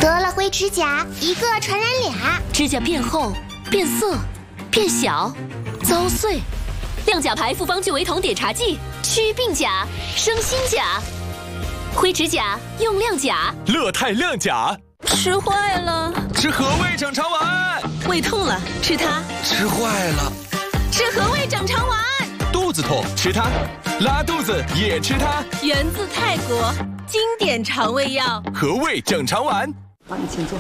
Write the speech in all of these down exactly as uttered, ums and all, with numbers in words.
得了灰指甲，一个传染俩。 指甲变厚、变色、变小、遭碎。亮甲牌复方聚维酮碘茶剂，祛病甲，生新甲。灰指甲用亮甲。 乐泰亮甲。 吃坏了。 吃和味整肠丸。 胃痛了，吃它。 吃坏了。 吃和味整肠丸。 肚子痛，吃它。拉肚子也吃它。 源自泰国，经典肠胃药。 和味整肠丸。 好，你请坐。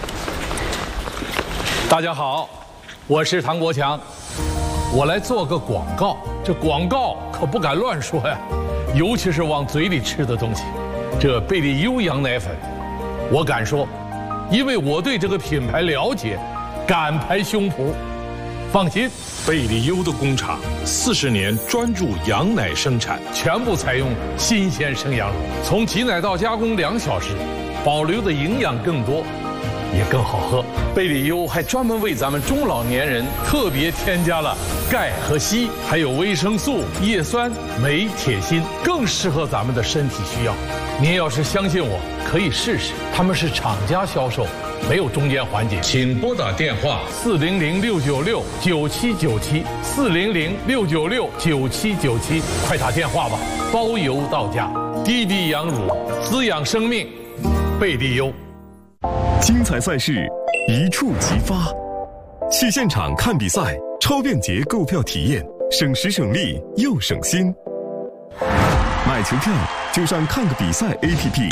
大家好，我是唐国强，我来做个广告。这广告可不敢乱说呀，尤其是往嘴里吃的东西。这贝利优羊奶粉，我敢说，因为我对这个品牌了解，敢拍胸脯。放心， 贝利优的工厂四十年专注羊奶生产， 全部采用新鲜生羊乳，从挤奶到加工两小时，保留的营养更多，也更好喝。贝利优还专门为咱们中老年人特别添加了钙和硒，还有维生素、叶酸、镁、铁、锌，更适合咱们的身体需要。您要是相信我，可以试试。他们是厂家销售，没有中间环节。 请拨打电话四零零六九六九七九七四零零六九六九七九七，快打电话吧，包邮到家。低低羊乳，滋养生命，贝利优。 精彩赛事一触即发，去现场看比赛，超便捷购票体验，省时省力又省心。买球票就上看个比赛 A P P。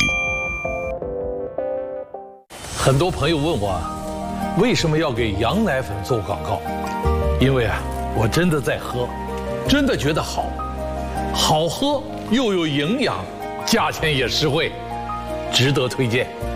很多朋友问我，为什么要给羊奶粉做广告？因为啊，我真的在喝，真的觉得好，好喝又有营养，价钱也实惠，值得推荐。